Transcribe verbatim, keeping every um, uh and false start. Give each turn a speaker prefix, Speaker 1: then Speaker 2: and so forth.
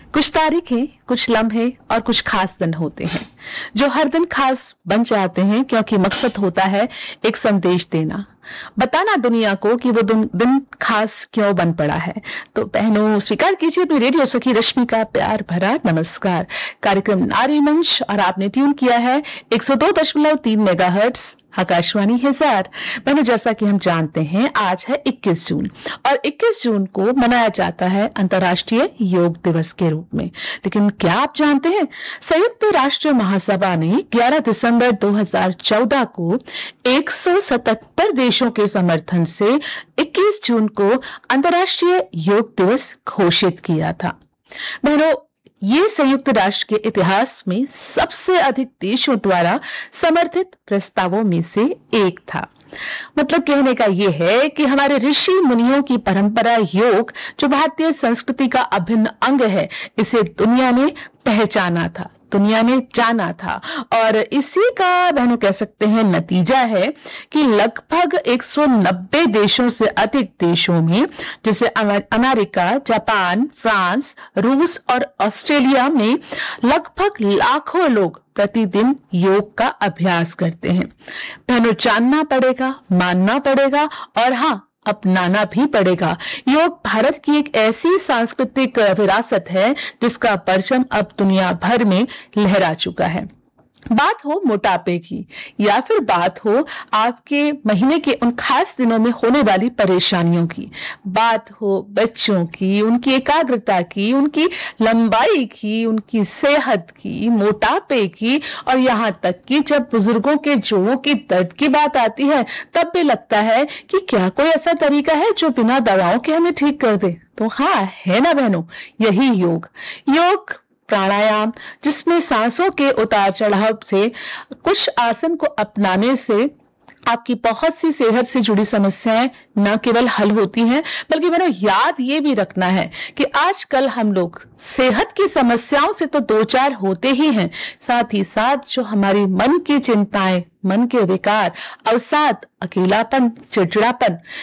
Speaker 1: कुछ तारीखें, कुछ लम्हे और कुछ खास दिन होते हैं जो हर दिन खास बन जाते हैं, क्योंकि मकसद होता है एक संदेश देना, बताना दुनिया को कि वो दिन, दिन खास क्यों बन पड़ा है। तो बहनों, स्वीकार कीजिए अपनी रेडियो सखी रश्मि का प्यार भरा नमस्कार। कार्यक्रम नारी मंच और आपने ट्यून किया है एक सौ दो दशमलव तीन मेगाहर्ट्ज आकाशवाणी हिसार। बहनों, जैसा कि हम जानते हैं आज है इक्कीस जून और इक्कीस जून को मनाया जाता है अंतर्राष्ट्रीय योग दिवस के रूप में। लेकिन क्या आप जानते हैं, संयुक्त राष्ट्र महासभा ने ग्यारह दिसंबर दो हज़ार चौदह को एक सौ सतहत्तर देशों के समर्थन से इक्कीस जून को अंतर्राष्ट्रीय योग दिवस घोषित किया था। बहनों, ये संयुक्त राष्ट्र के इतिहास में सबसे अधिक देशों द्वारा समर्थित प्रस्तावों में से एक था। मतलब कहने का यह है कि हमारे ऋषि मुनियों की परंपरा योग, जो भारतीय संस्कृति का अभिन्न अंग है, इसे दुनिया ने पहचाना था, दुनिया ने जाना था। और इसी का बहनों कह सकते हैं नतीजा है कि लगभग एक सौ नब्बे देशों से अधिक देशों में, जैसे अमेरिका, जापान, फ्रांस, रूस और ऑस्ट्रेलिया में लगभग लाखों लोग प्रतिदिन योग का अभ्यास करते हैं। बहनों, जानना पड़ेगा, मानना पड़ेगा और हाँ, अपनाना भी पड़ेगा। योग भारत की एक ऐसी सांस्कृतिक विरासत है जिसका परचम अब दुनिया भर में लहरा चुका है। बात हो मोटापे की या फिर बात हो आपके महीने के उन खास दिनों में होने वाली परेशानियों की, बात हो बच्चों की, उनकी एकाग्रता की, उनकी लंबाई की, उनकी सेहत की, मोटापे की, और यहाँ तक कि जब बुजुर्गों के जोड़ों की दर्द की बात आती है तब भी लगता है कि क्या कोई ऐसा तरीका है जो बिना दवाओं के हमें ठीक कर दे। तो हाँ, है ना बहनों, यही योग। योग प्राणायाम, जिसमें सांसों के उतार चढ़ाव से, कुछ आसन को अपनाने से आपकी बहुत सी सेहत से जुड़ी समस्याएं न केवल हल होती हैं, बल्कि मैंने याद ये भी रखना है कि आजकल हम लोग सेहत की समस्याओं से तो दो चार होते ही हैं, साथ ही साथ जो हमारी मन की चिंताएं, मन के विकार, अवसाद, अकेलापन, चिड़चिड़ापन,